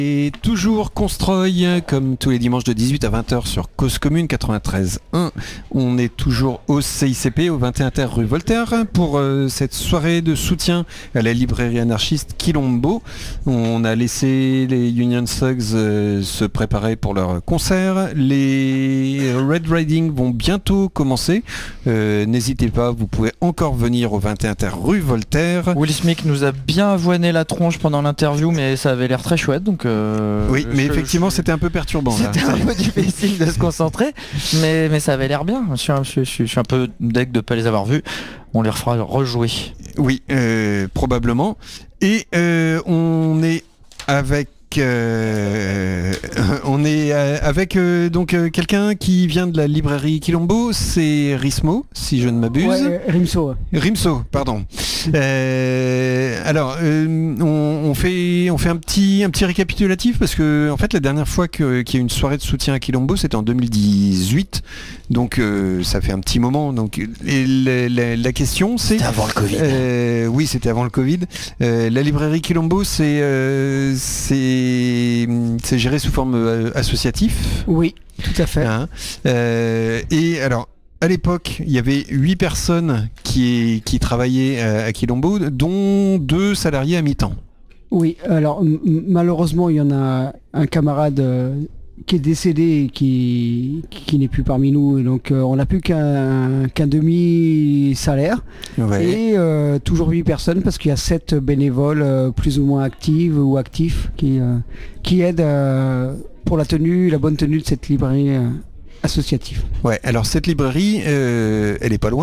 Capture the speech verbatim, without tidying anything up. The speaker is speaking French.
Et toujours Constroy, comme tous les dimanches de dix-huit à vingt heures sur Cause Commune quatre-vingt-treize un. On est toujours au C I C P, au vingt et un terre rue Voltaire, pour euh, cette soirée de soutien à la librairie anarchiste Quilombo. On a laissé les Union Thugs euh, se préparer pour leur concert. Les Red Riding vont bientôt commencer. Euh, n'hésitez pas, vous pouvez encore venir au vingt et un terre rue Voltaire. Will Smith nous a bien avoiné la tronche pendant l'interview, mais ça avait l'air très chouette, donc... Euh, oui, mais je, effectivement, je... c'était un peu perturbant. C'était là. un peu difficile de se concentrer, mais, mais ça avait l'air bien. Je suis, un, je, je, je suis un peu deg de ne pas les avoir vus. On les refera rejouer. Oui, euh, probablement. Et euh, on est avec... Euh, on est euh, avec euh, donc euh, quelqu'un qui vient de la librairie Quilombo, c'est Rismo, si je ne m'abuse. Ouais, Rimso. Rimso, pardon. Euh, alors, euh, on, on fait on fait un petit un petit récapitulatif parce que en fait la dernière fois que, qu'il y a eu une soirée de soutien à Quilombo, c'était en deux mille dix-huit, donc euh, ça fait un petit moment. Donc et la, la, la question c'est. C'était avant le Covid. Euh, oui, c'était avant le Covid. Euh, la librairie Quilombo, c'est euh, c'est c'est géré sous forme euh, associative. Oui, tout à fait. Hein, euh, et alors, à l'époque, il y avait huit personnes qui, qui travaillaient à, à Quilombo, dont deux salariés à mi-temps. Oui, alors m- malheureusement, il y en a un camarade euh, qui est décédé et qui, qui n'est plus parmi nous. Et donc, euh, on n'a plus qu'un, qu'un demi-salaire. Ouais. Et euh, toujours huit personnes parce qu'il y a sept bénévoles euh, plus ou moins actives ou actifs qui, euh, qui aident euh, pour la tenue, la bonne tenue de cette librairie euh, associative. Ouais, alors cette librairie, euh, elle est pas loin.